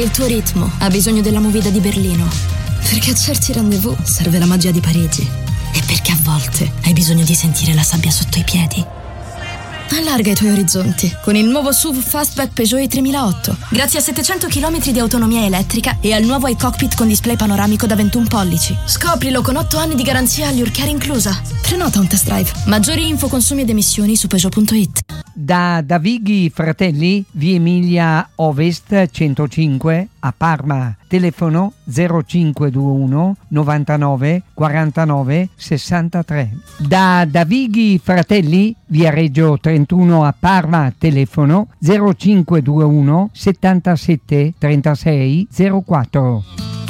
Perché il tuo ritmo ha bisogno della movida di Berlino. Perché a certi rendezvous serve la magia di Parigi. E perché a volte hai bisogno di sentire la sabbia sotto i piedi. Allarga i tuoi orizzonti con il nuovo SUV Fastback Peugeot i3008. Grazie a 700 km di autonomia elettrica e al nuovo iCockpit con display panoramico da 21 pollici. Scoprilo con 8 anni di garanzia all'Urcare inclusa. Prenota un test drive. Maggiori info, consumi ed emissioni su Peugeot.it. Da Davighi Fratelli, via Emilia Ovest 105 a Parma. Telefono 0521 99 49 63. Da Davighi Fratelli, via Reggio 31 a Parma. Telefono 0521 77 36 04.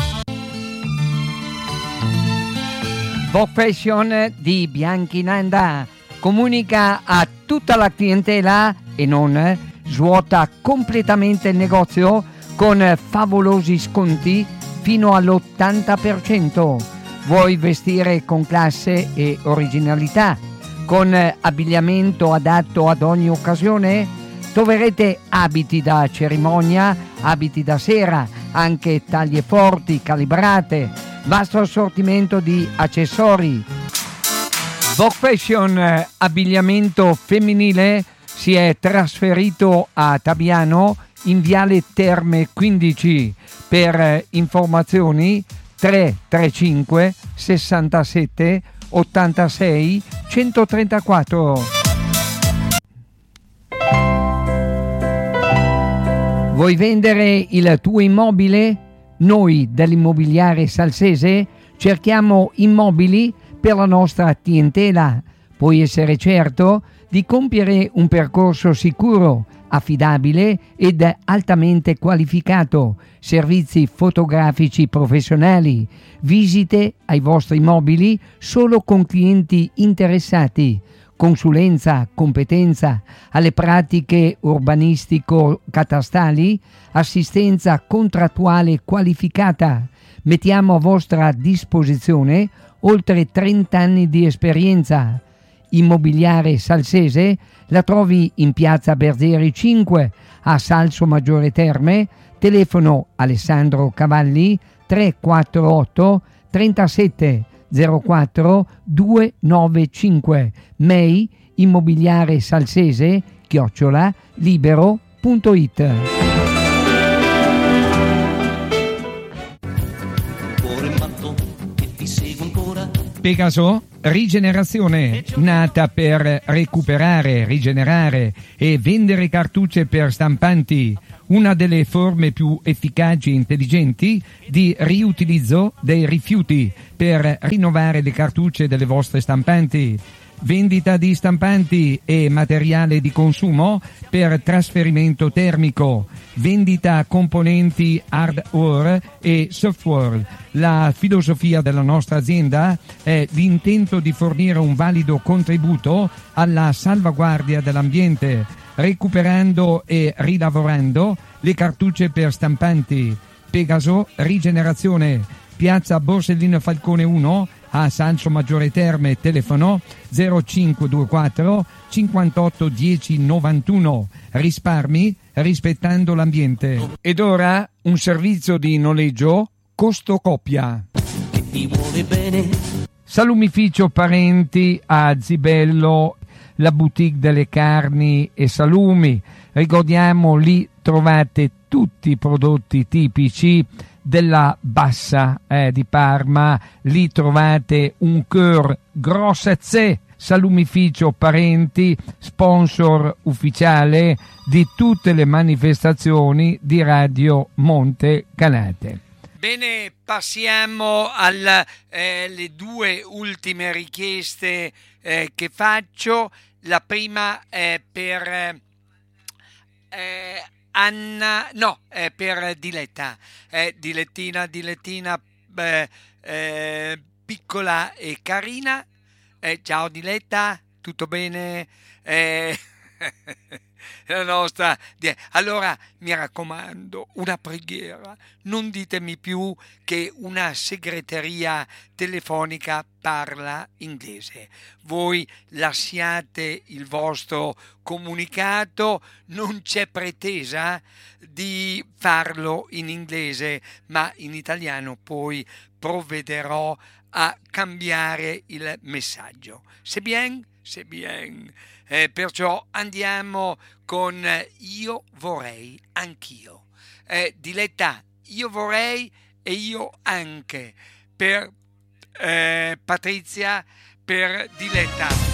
Vogue Fashion di Bianchinanda comunica a tutta la clientela e non svuota completamente il negozio con favolosi sconti fino all'80%. Vuoi vestire con classe e originalità, con abbigliamento adatto ad ogni occasione? Troverete abiti da cerimonia, abiti da sera, anche taglie forti, calibrate, vasto assortimento di accessori. Vogue Fashion abbigliamento femminile si è trasferito a Tabiano in Viale Terme 15. Per informazioni 335 67 86 134. Vuoi vendere il tuo immobile? Noi dell'Immobiliare Salsese cerchiamo immobili per la nostra clientela. Puoi essere certo di compiere un percorso sicuro, affidabile ed altamente qualificato, servizi fotografici professionali, visite ai vostri immobili solo con clienti interessati, consulenza, competenza alle pratiche urbanistico-catastali, assistenza contrattuale qualificata. Mettiamo a vostra disposizione oltre 30 anni di esperienza. Immobiliare Salsese la trovi in piazza Berzieri 5 a Salso Maggiore Terme. Telefono Alessandro Cavalli 348 37 04 295. Mail immobiliare salsese @libero.it. Pegaso Rigenerazione, nata per recuperare, rigenerare e vendere cartucce per stampanti, una delle forme più efficaci e intelligenti di riutilizzo dei rifiuti per rinnovare le cartucce delle vostre stampanti. Vendita di stampanti e materiale di consumo per trasferimento termico, vendita componenti hardware e software. La filosofia della nostra azienda è l'intento di fornire un valido contributo alla salvaguardia dell'ambiente, recuperando e rilavorando le cartucce per stampanti. Pegaso Rigenerazione, piazza Borsellino Falcone 1 a Salso Maggiore Terme. Telefono 0524 58 10 91. Risparmi rispettando l'ambiente. Ed ora un servizio di noleggio costo coppia. Che ti vuole bene. Salumificio Parenti a Zibello, la boutique delle carni e salumi. Ricordiamo, lì trovate tutti i prodotti tipici della Bassa di Parma. Lì trovate un cœur grossezze. Salumificio Parenti, sponsor ufficiale di tutte le manifestazioni di Radio Monte Canate. Bene, passiamo alle due ultime richieste che faccio. La prima è per Anna, no, è per Diletta, Dilettina, piccola e carina. Ciao Diletta, tutto bene? la nostra. Allora mi raccomando, una preghiera, non ditemi più che una segreteria telefonica parla inglese. Voi lasciate il vostro comunicato, non c'è pretesa di farlo in inglese, ma in italiano poi provvederò a cambiare il messaggio. C'est bien? C'est bien. Perciò andiamo con io vorrei anch'io. Diletta, io vorrei e io anche. Per Patrizia, per Diletta.